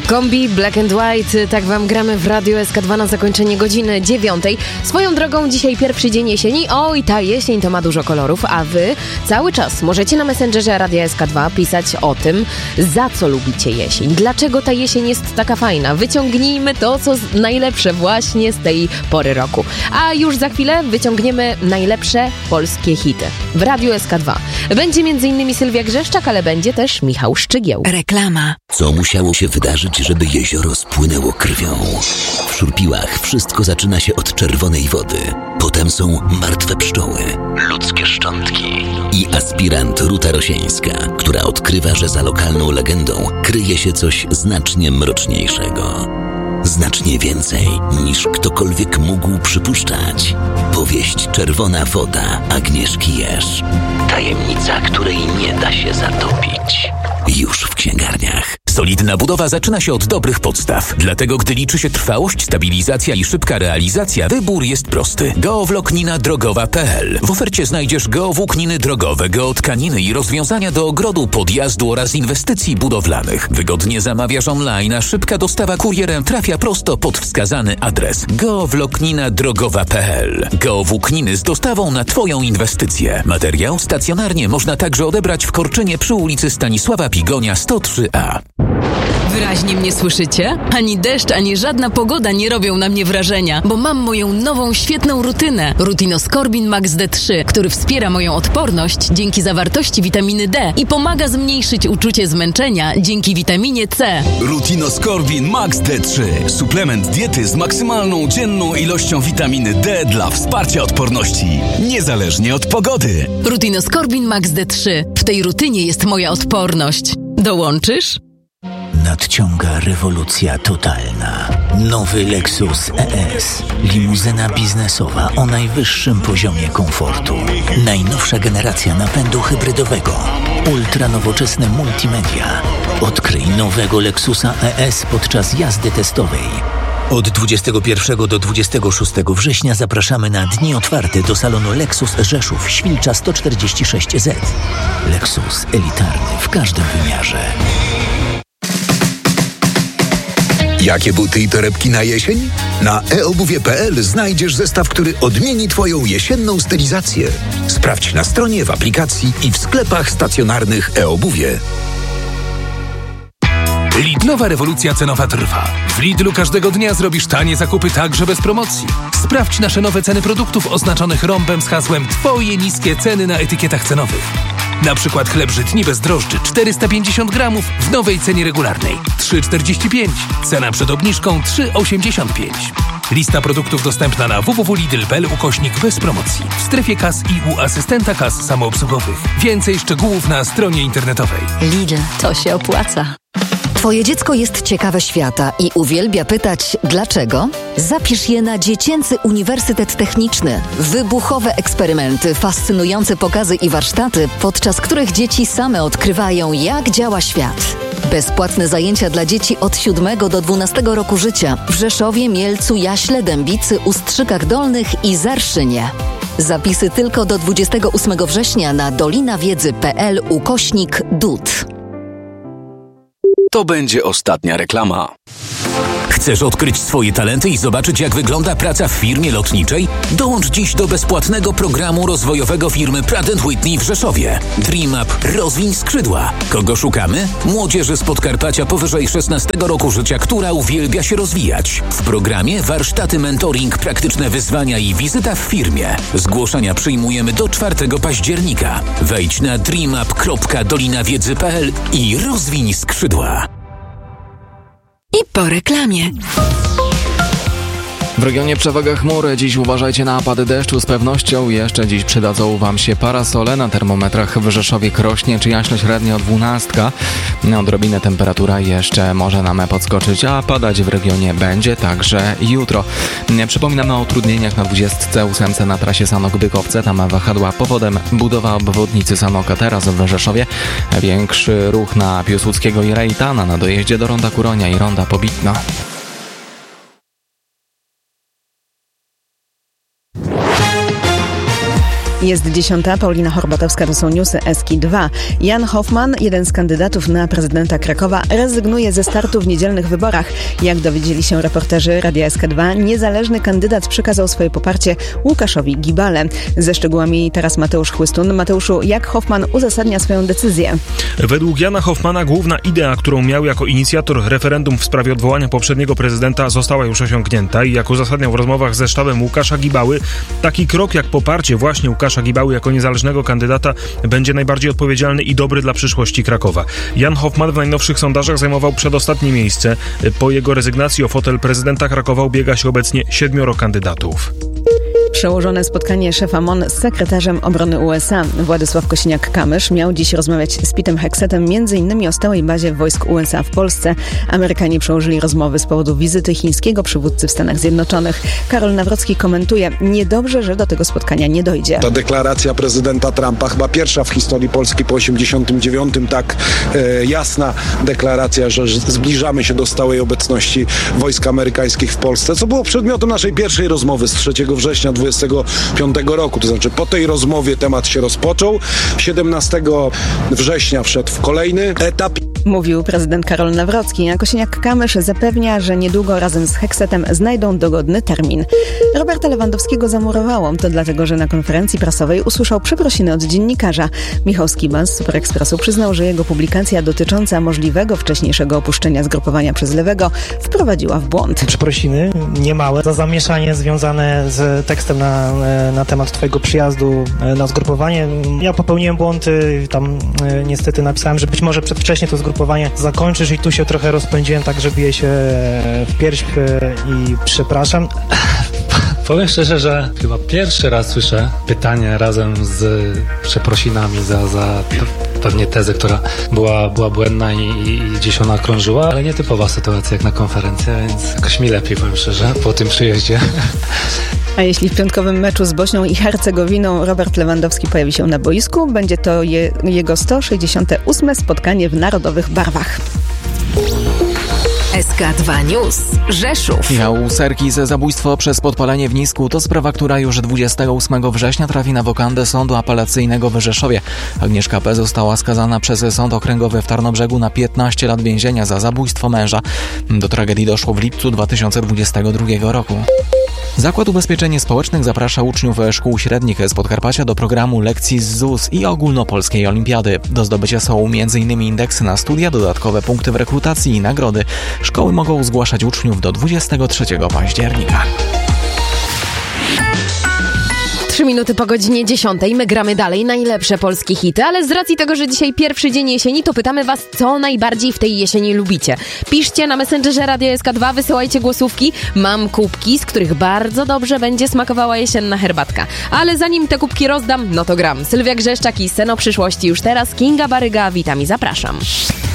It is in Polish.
Kombi Black and White, tak wam gramy w Radiu SK2 na zakończenie godziny 9. Swoją drogą dzisiaj pierwszy dzień jesieni. Oj, ta jesień to ma dużo kolorów, a wy cały czas możecie na Messengerze Radia SK2 pisać o tym, za co lubicie jesień. Dlaczego ta jesień jest taka fajna? Wyciągnijmy to, co najlepsze właśnie z tej pory roku. A już za chwilę wyciągniemy najlepsze polskie hity w Radiu SK2. Będzie m.in. Sylwia Grzeszczak, ale będzie też Michał Szczygieł. Reklama. Co musiało się wydarzyć, żeby jezioro spłynęło krwią? W Szurpiłach wszystko zaczyna się od czerwonej wody. Potem są martwe pszczoły, ludzkie szczątki i aspirant Ruta Rosieńska, która odkrywa, że za lokalną legendą kryje się coś znacznie mroczniejszego. Znacznie więcej niż ktokolwiek mógł przypuszczać. Powieść Czerwona woda Agnieszki Jerz. Tajemnica, której nie da się zatopić. Już w księgarniach. Solidna budowa zaczyna się od dobrych podstaw. Dlatego, gdy liczy się trwałość, stabilizacja i szybka realizacja, wybór jest prosty. Geowłóknina drogowa.pl. W ofercie znajdziesz geowłókniny drogowe, geotkaniny i rozwiązania do ogrodu, podjazdu oraz inwestycji budowlanych. Wygodnie zamawiasz online, a szybka dostawa kurierem trafia prosto pod wskazany adres. Geowłóknina drogowa.pl. Geowłókniny z dostawą na twoją inwestycję. Materiał stacjonarnie można także odebrać w Korczynie przy ulicy Stanisława Pigonia 103A. Wyraźnie mnie słyszycie? Ani deszcz, ani żadna pogoda nie robią na mnie wrażenia, bo mam moją nową, świetną rutynę. Rutinoskorbin Max D3, który wspiera moją odporność dzięki zawartości witaminy D i pomaga zmniejszyć uczucie zmęczenia dzięki witaminie C. Rutinoskorbin Max D3. Suplement diety z maksymalną dzienną ilością witaminy D dla wsparcia odporności, niezależnie od pogody. Rutinoskorbin Max D3. W tej rutynie jest moja odporność. Dołączysz? Nadciąga rewolucja totalna. Nowy Lexus ES. Limuzyna biznesowa o najwyższym poziomie komfortu. Najnowsza generacja napędu hybrydowego. Ultranowoczesne multimedia. Odkryj nowego Lexusa ES podczas jazdy testowej. Od 21 do 26 września zapraszamy na dni otwarte do salonu Lexus Rzeszów, Świlcza 146Z. Lexus elitarny w każdym wymiarze. Jakie buty i torebki na jesień? Na eobuwie.pl znajdziesz zestaw, który odmieni twoją jesienną stylizację. Sprawdź na stronie, w aplikacji i w sklepach stacjonarnych eobuwie. Lidlowa rewolucja cenowa trwa. W Lidlu każdego dnia zrobisz tanie zakupy także bez promocji. Sprawdź nasze nowe ceny produktów oznaczonych rąbem z hasłem Twoje niskie ceny na etykietach cenowych. Na przykład chleb żytni bez drożdży 450 gramów w nowej cenie regularnej 3,45. Cena przed obniżką 3,85. Lista produktów dostępna na www.lidl.pl/bez promocji. W strefie kas i u asystenta kas samoobsługowych. Więcej szczegółów na stronie internetowej. Lidl, to się opłaca. Twoje dziecko jest ciekawe świata i uwielbia pytać dlaczego? Zapisz je na Dziecięcy Uniwersytet Techniczny. Wybuchowe eksperymenty, fascynujące pokazy i warsztaty, podczas których dzieci same odkrywają, jak działa świat. Bezpłatne zajęcia dla dzieci od 7 do 12 roku życia w Rzeszowie, Mielcu, Jaśle, Dębicy, Ustrzykach Dolnych i Zarszynie. Zapisy tylko do 28 września na dolinawiedzy.pl/DUT. To będzie ostatnia reklama. Chcesz odkryć swoje talenty i zobaczyć, jak wygląda praca w firmie lotniczej? Dołącz dziś do bezpłatnego programu rozwojowego firmy Pratt & Whitney w Rzeszowie. Dream Up – rozwiń skrzydła. Kogo szukamy? Młodzieży z Podkarpacia powyżej 16 roku życia, która uwielbia się rozwijać. W programie warsztaty, mentoring, praktyczne wyzwania i wizyta w firmie. Zgłoszenia przyjmujemy do 4 października. Wejdź na dreamup.dolinawiedzy.pl i rozwiń skrzydła. I po reklamie. W regionie przewaga chmur. Dziś uważajcie na opady deszczu. Z pewnością jeszcze dziś przydadzą wam się parasole. Na termometrach w Rzeszowie, Krośnie czy Jaśle średnio 12. Odrobinę temperatura jeszcze może nam podskoczyć, a padać w regionie będzie także jutro. Przypominamy o utrudnieniach na 28 na trasie Sanok-Bykowce. Tam wahadła powodem budowa obwodnicy Sanoka. Teraz w Rzeszowie większy ruch na Piłsudskiego i Rejtana na dojeździe do Ronda Kuronia i Ronda Pobitno. Jest 10. Paulina Horbatowska, to są newsy Eski 2. Jan Hoffman, jeden z kandydatów na prezydenta Krakowa, rezygnuje ze startu w niedzielnych wyborach. Jak dowiedzieli się reporterzy Radia SK2, niezależny kandydat przekazał swoje poparcie Łukaszowi Gibale. Ze szczegółami teraz Mateusz Chłystun. Mateuszu, jak Hoffman uzasadnia swoją decyzję? Według Jana Hoffmana główna idea, którą miał jako inicjator referendum w sprawie odwołania poprzedniego prezydenta, została już osiągnięta i jak uzasadniał w rozmowach ze sztabem Łukasza Gibały, taki krok jak poparcie właśnie Łukasza Gibały jako niezależnego kandydata będzie najbardziej odpowiedzialny i dobry dla przyszłości Krakowa. Jan Hoffman w najnowszych sondażach zajmował przedostatnie miejsce. Po jego rezygnacji o fotel prezydenta Krakowa ubiega się obecnie 7 kandydatów. Przełożone spotkanie szefa MON z sekretarzem obrony USA. Władysław Kosiniak-Kamysz miał dziś rozmawiać z Pete'em Hexetem m.in. o stałej bazie wojsk USA w Polsce. Amerykanie przełożyli rozmowy z powodu wizyty chińskiego przywódcy w Stanach Zjednoczonych. Karol Nawrocki komentuje: niedobrze, że do tego spotkania nie dojdzie. Ta deklaracja prezydenta Trumpa, chyba pierwsza w historii Polski po 89, tak jasna deklaracja, że zbliżamy się do stałej obecności wojsk amerykańskich w Polsce, co było przedmiotem naszej pierwszej rozmowy z 3 września 25 roku. To znaczy po tej rozmowie temat się rozpoczął. 17 września wszedł w kolejny etap. Mówił prezydent Karol Nawrocki, a Kosiniak-Kamysz zapewnia, że niedługo razem z Hexetem znajdą dogodny termin. Roberta Lewandowskiego zamurowało. To dlatego, że na konferencji prasowej usłyszał przeprosiny od dziennikarza. Michał Skiba z Super Expressu przyznał, że jego publikacja dotycząca możliwego wcześniejszego opuszczenia zgrupowania przez Lewego wprowadziła w błąd. Przeprosiny niemałe za zamieszanie związane z tekstem na temat twojego przyjazdu na zgrupowanie. Ja popełniłem błąd, tam niestety napisałem, że być może przedwcześnie to zgrupowanie zakończysz i tu się trochę rozpędziłem, tak że biję się w pierś i przepraszam. Powiem szczerze, że chyba pierwszy raz słyszę pytanie razem z przeprosinami za pewnie tezę, która była błędna i gdzieś ona krążyła, ale nietypowa sytuacja jak na konferencji, więc jakoś mi lepiej, powiem szczerze, po tym przyjeździe. A jeśli w piątkowym meczu z Bośnią i Hercegowiną Robert Lewandowski pojawi się na boisku, będzie to jego 168. spotkanie w narodowych barwach. SK2 News. Rzeszów. Michał Serkis, zabójstwo przez podpalenie w Nisku to sprawa, która już 28 września trafi na wokandę Sądu Apelacyjnego w Rzeszowie. Agnieszka P. została skazana przez Sąd Okręgowy w Tarnobrzegu na 15 lat więzienia za zabójstwo męża. Do tragedii doszło w lipcu 2022 roku. Zakład Ubezpieczeń Społecznych zaprasza uczniów szkół średnich z Podkarpacia do programu lekcji z ZUS i ogólnopolskiej olimpiady. Do zdobycia są m.in. indeksy na studia, dodatkowe punkty w rekrutacji i nagrody. Szkoły mogą zgłaszać uczniów do 23 października. 3 minuty po godzinie 10. My gramy dalej najlepsze polskie hity, ale z racji tego, że dzisiaj pierwszy dzień jesieni, to pytamy was, co najbardziej w tej jesieni lubicie. Piszcie na Messengerze Radia SK2, wysyłajcie głosówki. Mam kubki, z których bardzo dobrze będzie smakowała jesienna herbatka. Ale zanim te kubki rozdam, no to gram. Sylwia Grzeszczak i Seno Przyszłości już teraz. Kinga Baryga, witam i zapraszam.